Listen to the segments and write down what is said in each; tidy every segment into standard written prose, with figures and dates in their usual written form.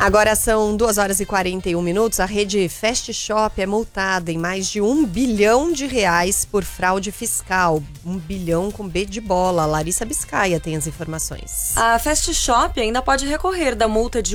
Agora são 2h41. A rede Fast Shop é multada em mais de R$1 bilhão por fraude fiscal. 1 bilhão com B de bola. Larissa Biscaia tem as informações. A Fast Shop ainda pode recorrer da multa de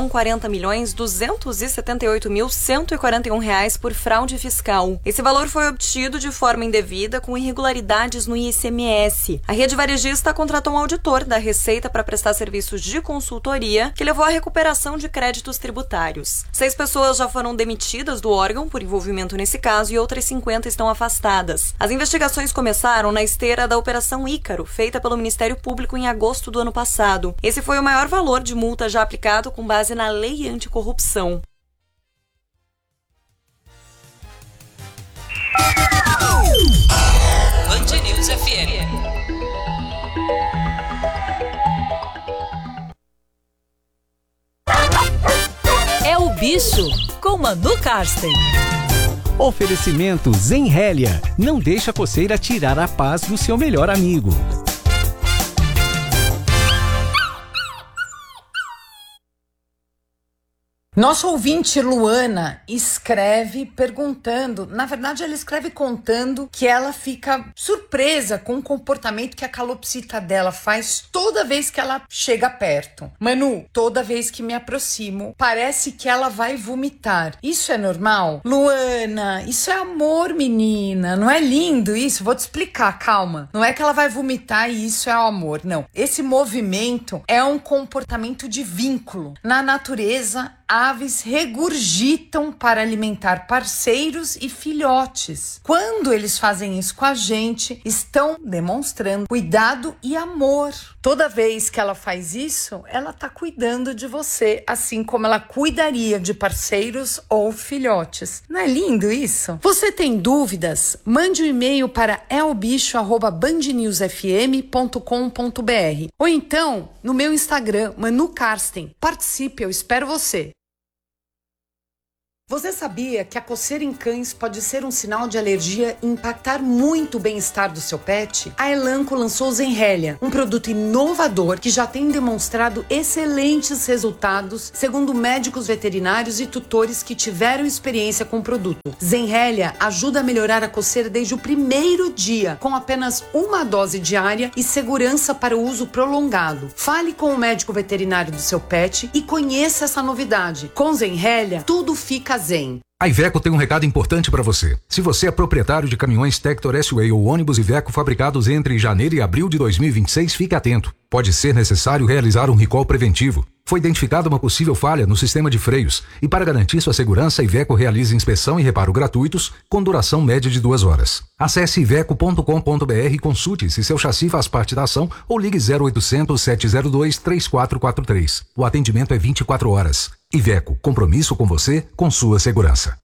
R$1.040.278.141 por fraude fiscal. Esse valor foi obtido de forma indevida com irregularidades no ICMS. A rede varejista contratou um auditor da Receita para prestar serviços de consultoria, que levou à recuperação de créditos tributários. 6 pessoas já foram demitidas do órgão por envolvimento nesse caso e outras 50 estão afastadas. As investigações começaram na esteira da Operação Ícaro, feita pelo Ministério Público em agosto do ano passado. Esse foi o maior valor de multa já aplicado com base na Lei Anticorrupção. Band News FM. É o Bicho, com Manu Karsten. Oferecimento Zenrélia. Não deixa a coceira tirar a paz do seu melhor amigo. Nosso ouvinte Luana escreve perguntando, na verdade ela escreve contando que ela fica surpresa com o comportamento que a calopsita dela faz toda vez que ela chega perto. Manu, toda vez que me aproximo, parece que ela vai vomitar. Isso é normal? Luana, isso é amor, menina. Não é lindo isso? Vou te explicar, calma. Não é que ela vai vomitar e isso é amor, não. Esse movimento é um comportamento de vínculo. Na natureza, aves regurgitam para alimentar parceiros e filhotes. Quando eles fazem isso com a gente, estão demonstrando cuidado e amor. Toda vez que ela faz isso, ela está cuidando de você, assim como ela cuidaria de parceiros ou filhotes. Não é lindo isso? Você tem dúvidas? Mande um e-mail para elbicho@bandnewsfm.com.br ou então no meu Instagram, Manu Karsten. Participe, eu espero você. Você sabia que a coceira em cães pode ser um sinal de alergia e impactar muito o bem-estar do seu pet? A Elanco lançou o Zenrélia, um produto inovador que já tem demonstrado excelentes resultados, segundo médicos veterinários e tutores que tiveram experiência com o produto. Zenrélia ajuda a melhorar a coceira desde o primeiro dia, com apenas uma dose diária e segurança para o uso prolongado. Fale com o médico veterinário do seu pet e conheça essa novidade. Com Zenrélia, tudo fica zen. A Iveco tem um recado importante para você. Se você é proprietário de caminhões Tector S-Way ou ônibus Iveco fabricados entre janeiro e abril de 2026, fique atento. Pode ser necessário realizar um recall preventivo. Foi identificada uma possível falha no sistema de freios e, para garantir sua segurança, a Iveco realiza inspeção e reparo gratuitos com duração média de 2 horas. Acesse iveco.com.br e consulte se seu chassi faz parte da ação ou ligue 0800 702 3443. O atendimento é 24 horas. Iveco, compromisso com você, com sua segurança.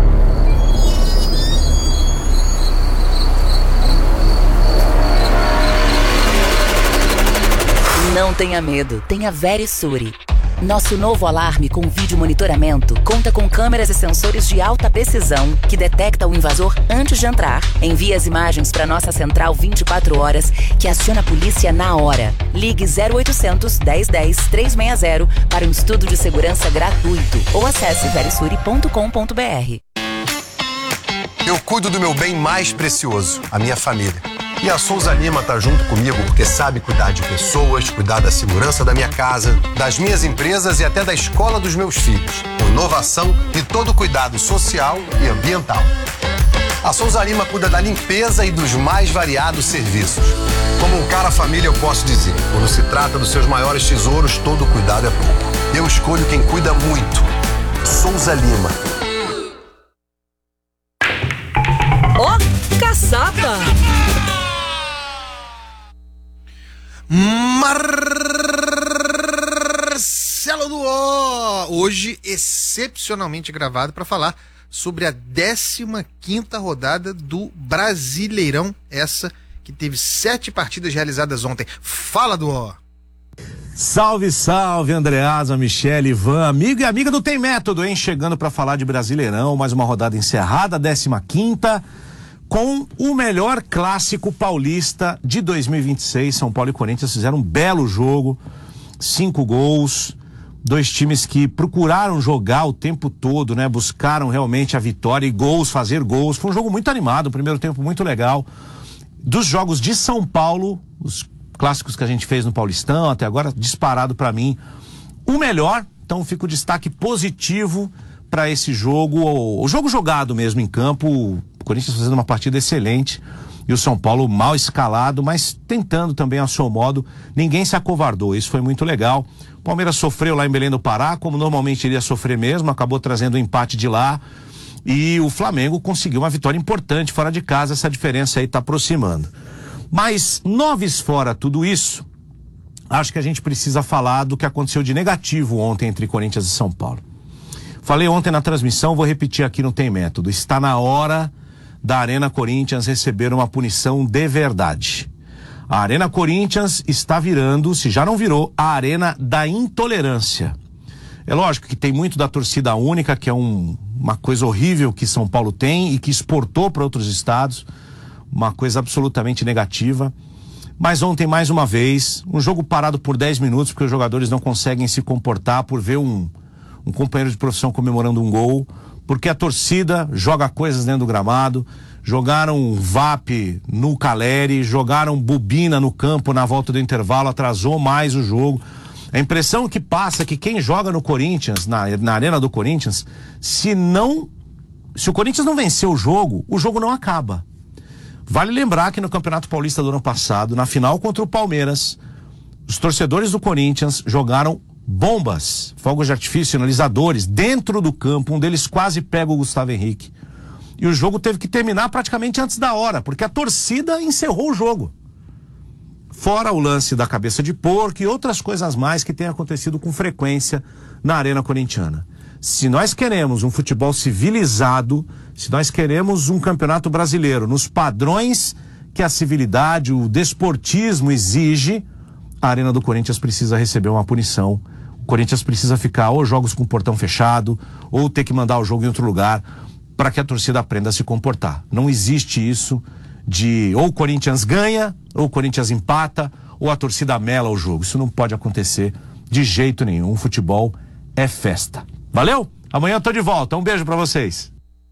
Não tenha medo, tenha Verisure. Nosso novo alarme com vídeo monitoramento conta com câmeras e sensores de alta precisão que detecta o invasor antes de entrar, envia as imagens para nossa central 24 horas que aciona a polícia na hora. Ligue 0800 1010 360 para um estudo de segurança gratuito ou acesse verisure.com.br. Eu cuido do meu bem mais precioso, a minha família. E a Souza Lima tá junto comigo porque sabe cuidar de pessoas, cuidar da segurança da minha casa, das minhas empresas e até da escola dos meus filhos. Com inovação e todo cuidado social e ambiental. A Souza Lima cuida da limpeza e dos mais variados serviços. Como um cara família, eu posso dizer, quando se trata dos seus maiores tesouros, todo cuidado é pouco. Eu escolho quem cuida muito. Souza Lima. Ó, caçapa! Marcelo Duó, hoje excepcionalmente gravado para falar sobre a 15ª rodada do Brasileirão, essa que teve 7 partidas realizadas ontem. Fala, Duó! Salve, salve, Andreasa, Michele, Ivan, amigo e amiga do Tem Método, hein? Chegando para falar de Brasileirão, mais uma rodada encerrada, 15ª, com o melhor clássico paulista de 2026. São Paulo e Corinthians fizeram um belo jogo, 5 gols, Dois times que procuraram jogar o tempo todo, né? Buscaram realmente a vitória e gols, fazer gols. Foi um jogo muito animado, um primeiro tempo muito legal. Dos jogos de São Paulo, os clássicos que a gente fez no Paulistão, até agora, disparado para mim, o melhor. Então fica o destaque positivo para esse jogo, o jogo jogado mesmo em campo, o Corinthians fazendo uma partida excelente e o São Paulo mal escalado, mas tentando também a seu modo. Ninguém se acovardou, isso foi muito legal. O Palmeiras sofreu lá em Belém do Pará, como normalmente iria sofrer mesmo, acabou trazendo o empate de lá. E o Flamengo conseguiu uma vitória importante fora de casa, essa diferença aí está aproximando. Mas, noves fora tudo isso, acho que a gente precisa falar do que aconteceu de negativo ontem entre Corinthians e São Paulo. Falei ontem na transmissão, vou repetir aqui no Tem Método. Está na hora da Arena Corinthians receber uma punição de verdade. A Arena Corinthians está virando, se já não virou, a Arena da Intolerância. É lógico que tem muito da torcida única, que é uma coisa horrível que São Paulo tem e que exportou para outros estados, uma coisa absolutamente negativa. Mas ontem, mais uma vez, um jogo parado por 10 minutos, porque os jogadores não conseguem se comportar por ver um companheiro de profissão comemorando um gol, porque a torcida joga coisas dentro do gramado, jogaram VAP no Caleri, jogaram bobina no campo na volta do intervalo, atrasou mais o jogo. A impressão que passa é que quem joga no Corinthians, na Arena do Corinthians, se o Corinthians não vencer o jogo não acaba. Vale lembrar que no Campeonato Paulista do ano passado, na final contra o Palmeiras, os torcedores do Corinthians jogaram bombas, fogos de artifício, sinalizadores dentro do campo, um deles quase pega o Gustavo Henrique. E o jogo teve que terminar praticamente antes da hora, porque a torcida encerrou o jogo. Fora o lance da cabeça de porco e outras coisas mais que têm acontecido com frequência na Arena Corintiana. Se nós queremos um futebol civilizado, se nós queremos um campeonato brasileiro nos padrões que a civilidade, o desportismo exige, a Arena do Corinthians precisa receber uma punição. O Corinthians precisa ficar ou jogos com portão fechado, ou ter que mandar o jogo em outro lugar, para que a torcida aprenda a se comportar. Não existe isso de ou o Corinthians ganha, ou o Corinthians empata, ou a torcida mela o jogo. Isso não pode acontecer de jeito nenhum. O futebol é festa. Valeu? Amanhã eu tô de volta. Um beijo pra vocês.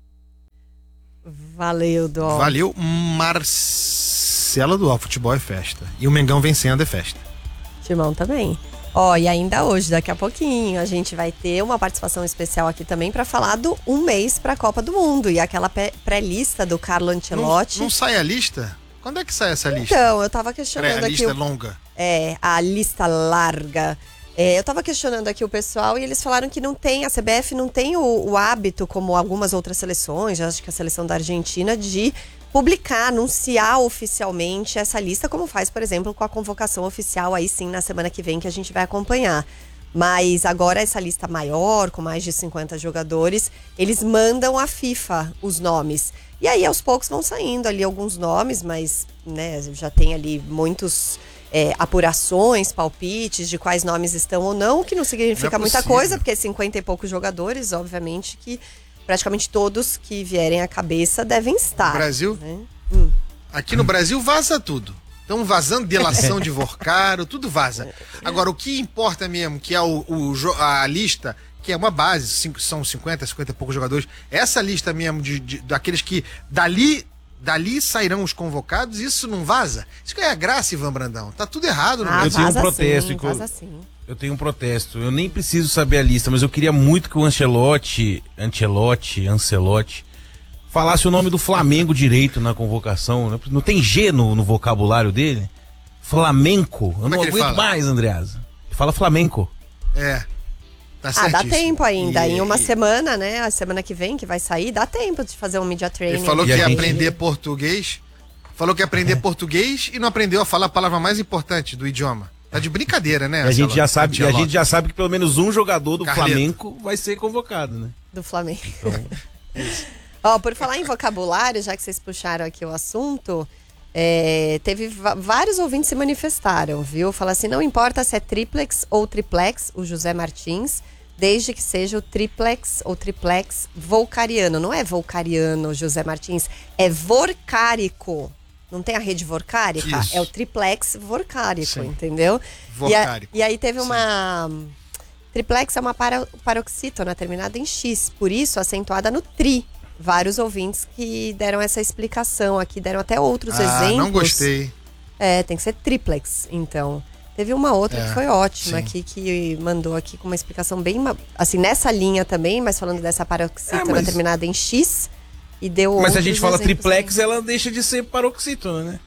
Valeu, Dó. Valeu, Marcela do Futebol é festa. E o Mengão vencendo é festa. Timão também. E ainda hoje, daqui a pouquinho, a gente vai ter uma participação especial aqui também para falar do um mês para a Copa do Mundo e aquela pré-lista do Carlo Ancelotti. Não sai a lista? Quando é que sai essa lista? Então, eu tava questionando aqui. A lista é longa? A lista larga. Eu tava questionando aqui o pessoal e eles falaram que não tem, a CBF não tem o hábito, como algumas outras seleções, acho que a seleção da Argentina, de publicar, anunciar oficialmente essa lista, como faz, por exemplo, com a convocação oficial aí sim na semana que vem, que a gente vai acompanhar. Mas agora essa lista maior, com mais de 50 jogadores, eles mandam à FIFA os nomes. E aí aos poucos vão saindo ali alguns nomes, mas né, já tem ali muitos apurações, palpites de quais nomes estão ou não, que não significa muita coisa, porque 50 e poucos jogadores, obviamente que praticamente todos que vierem à cabeça devem estar. No Brasil? Né? Aqui no Brasil vaza tudo. Estão vazando delação de Vorcaro, tudo vaza. Agora, o que importa mesmo, que é a lista, que é uma base, são 50 e poucos jogadores, essa lista mesmo daqueles que dali sairão os convocados, isso não vaza? Isso que é a graça, Ivan Brandão. Tá tudo errado no Brasil. Eu tenho um protesto. Sim, vaza sim. Eu tenho um protesto. Eu nem preciso saber a lista, mas eu queria muito que o Ancelotti falasse o nome do Flamengo direito na convocação. Não tem G no vocabulário dele? Flamenco. Eu não aguento mais, Andreasa. Ele fala Flamenco. Tá certíssimo. Dá tempo ainda. Em uma semana, né? A semana que vem, que vai sair, dá tempo de fazer um media training. Ele falou que ia aprender português. Falou que ia aprender português e não aprendeu a falar a palavra mais importante do idioma. Tá de brincadeira, né? A gente já sabe que pelo menos um jogador do Flamengo vai ser convocado, né? Do Flamengo. Então... por falar em vocabulário, já que vocês puxaram aqui o assunto, teve vários ouvintes se manifestaram, viu? Fala assim, não importa se é triplex ou triplex, o José Martins, desde que seja o triplex ou triplex volcariano. Não é volcariano, José Martins, é vorcárico. Não tem a rede vorcárica? Isso. É o triplex vorcárico, entendeu? Vorcárico. E aí teve Triplex é uma paroxítona terminada em X, por isso acentuada no tri. Vários ouvintes que deram essa explicação aqui, deram até outros exemplos. Não gostei. Tem que ser triplex, então. Teve uma outra que foi ótima aqui, que mandou aqui com uma explicação bem, assim, nessa linha também, mas falando dessa paroxítona terminada em X, e deu Mas se a gente fala triplex, também. ela deixa de ser paroxítona, né?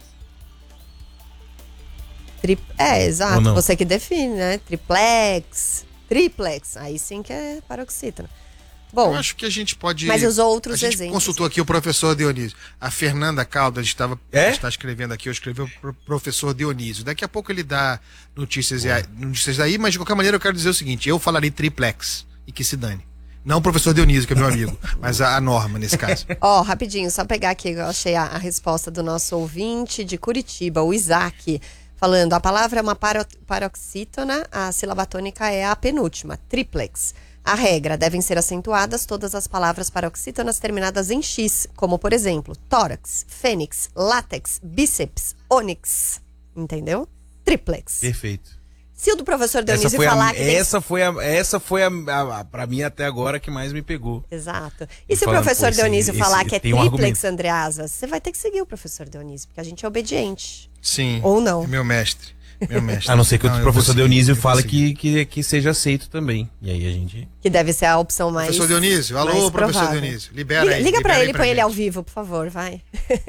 Exato, você que define, né? Triplex, aí sim que é paroxítona. Bom, eu acho que a gente pode... Mas os outros exemplos... A gente consultou aqui o professor Dionísio. A Fernanda Caldas está escrevendo aqui, eu escrevi o professor Dionísio. Daqui a pouco ele dá notícias aí, mas de qualquer maneira eu quero dizer o seguinte, eu falarei triplex, e que se dane. Não o professor Dionísio, que é meu amigo, mas a Norma, nesse caso. Rapidinho, só pegar aqui, eu achei a resposta do nosso ouvinte de Curitiba, o Isaac, falando, a palavra é uma paroxítona, a sílaba tônica é a penúltima, triplex. A regra, devem ser acentuadas todas as palavras paroxítonas terminadas em X, como, por exemplo, tórax, fênix, látex, bíceps, ônix. Entendeu? Triplex. Perfeito. Se o do professor Dionísio falar que... Essa foi a pra mim até agora que mais me pegou. Exato. E se o professor Dionísio falar que é triplex, Andreasa, você vai ter que seguir o professor Dionísio, porque a gente é obediente. Sim. Ou não. É meu mestre. A não ser que o professor Dionísio fale que seja aceito também. E aí a gente... Que deve ser a opção mais... Professor Dionísio, alô, professor Dionísio. Liga pra ele, põe ele ao vivo, por favor, vai.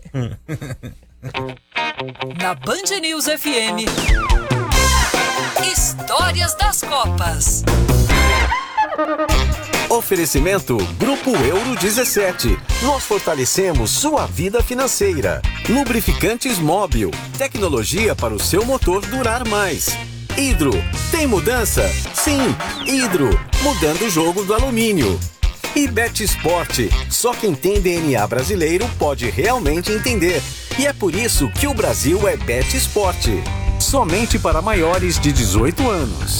Na Band News FM, Histórias das Copas. Oferecimento Grupo Euro 17. Nós fortalecemos sua vida financeira. Lubrificantes Móbil. Tecnologia para o seu motor durar mais. Hidro. Tem mudança? Sim. Hidro. Mudando o jogo do alumínio. E Bet Sport. Só quem tem DNA brasileiro pode realmente entender. E é por isso que o Brasil é Bet Sport. Somente para maiores de 18 anos.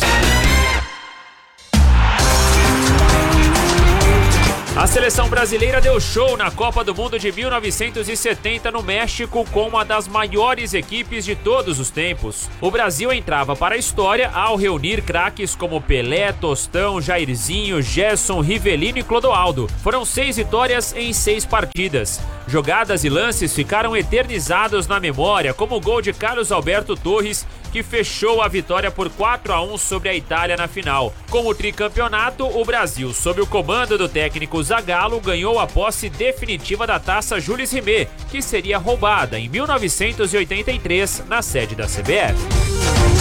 A seleção brasileira deu show na Copa do Mundo de 1970 no México com uma das maiores equipes de todos os tempos. O Brasil entrava para a história ao reunir craques como Pelé, Tostão, Jairzinho, Gerson, Rivelino e Clodoaldo. Foram 6 vitórias em 6 partidas. Jogadas e lances ficaram eternizados na memória, como o gol de Carlos Alberto Torres, que fechou a vitória por 4-1 sobre a Itália na final. Com o tricampeonato, o Brasil, sob o comando do técnico Zagallo, ganhou a posse definitiva da taça Jules Rimet, que seria roubada em 1983 na sede da CBF.